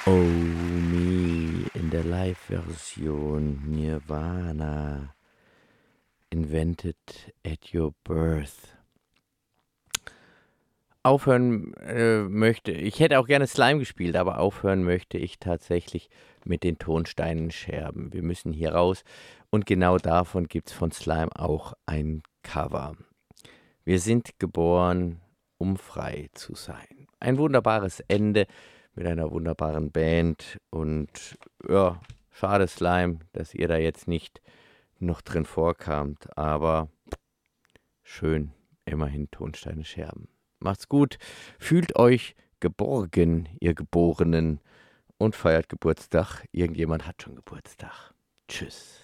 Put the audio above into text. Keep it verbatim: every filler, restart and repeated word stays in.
Oh Me in der Live-Version Nirvana, Invented at Your Birth. Aufhören äh, möchte ich hätte auch gerne Slime gespielt, aber aufhören möchte ich tatsächlich mit den Tonsteinscherben. Wir müssen hier raus und genau davon gibt's von Slime auch ein Cover. Wir sind geboren, um frei zu sein. Ein wunderbares Ende mit einer wunderbaren Band und ja, schade Slime, dass ihr da jetzt nicht noch drin vorkamt, aber schön, immerhin Tonsteine Scherben. Macht's gut, fühlt euch geborgen, ihr Geborenen, und feiert Geburtstag. Irgendjemand hat schon Geburtstag. Tschüss.